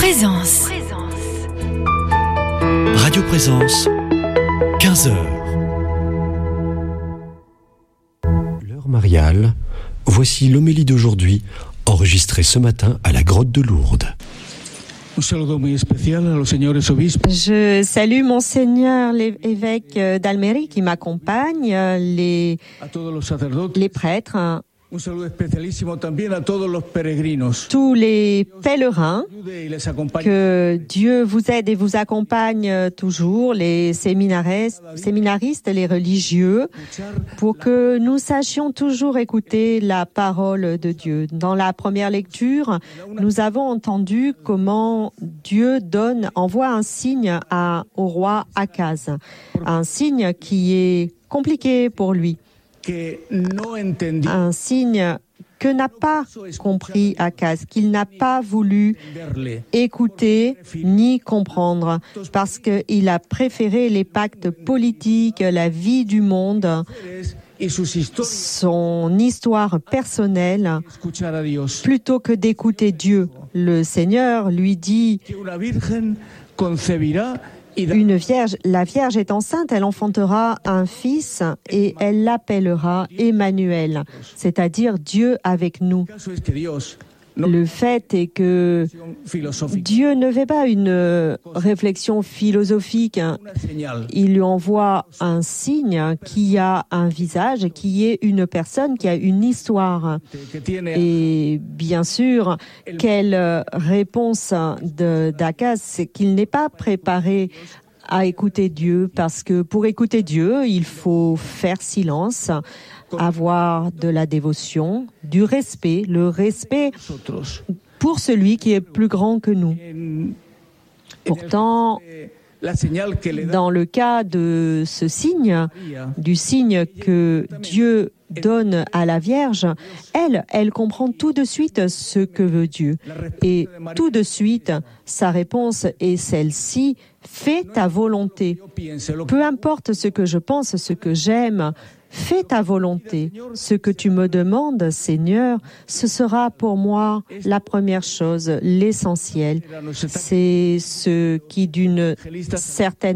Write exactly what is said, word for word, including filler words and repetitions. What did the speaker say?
Présence. Radio Présence, quinze heures. L'heure mariale, voici l'homélie d'aujourd'hui, enregistrée ce matin à la grotte de Lourdes. Un saludo muy especial a los señores obispos. Je salue Monseigneur l'évêque d'Almérie qui m'accompagne, les, A todos los sacerdotes. les prêtres, Un saludo especialísimo también a todos los peregrinos. tous les pèlerins. Ayude y les acompañe. Que Dieu vous aide et vous accompagne toujours, les séminaristes, séminaristes, les religieux, pour que nous sachions toujours écouter la parole de Dieu. Dans la première lecture, nous avons entendu comment Dieu donne, envoie un signe à, au roi Akaz, un signe qui est compliqué pour lui, Que no entendí un signe que n'a pas compris Akaz, qu'il n'a pas voulu verle. écouter ni comprendre, parce qu'il a préféré les pactes politiques, la vie du monde, Y sus historias. son histoire personnelle, Escuchar a Dios. plutôt que d'écouter Dieu. Le Seigneur lui dit, Que una virgen concebirá y dará. une vierge, la Vierge est enceinte, elle enfantera un fils et elle l'appellera Emmanuel, c'est-à-dire Dieu avec nous. El caso es que Dios no Le fait est que filosófica. Dieu ne fait pas une euh, réflexion philosophique. Una señal. Il lui envoie un signe qui a un visage, qui est une personne, qui a une histoire. Que tiene Et bien sûr, quelle euh, réponse de d'Akaz, c'est qu'il n'est pas préparé à écouter Dieu, parce que pour écouter Dieu, il faut faire silence, avoir de la dévotion, du respect, le respect nosotros. pour celui qui est plus grand que nous. En- Pourtant, eh, la señal que le da dans le cas de ce signe, María, du signe que Dieu donne à la Vierge, elle, elle comprend tout de suite ce que veut Dieu. Et tout de suite, sa réponse est celle-ci, fais ta volonté. yo piense lo que Peu importe ce que je pense, ce que j'aime, fais ta volonté. Ce que tu me demandes, Seigneur, ce sera pour moi la première chose, l'essentiel. C'est ce qui, d'une certaine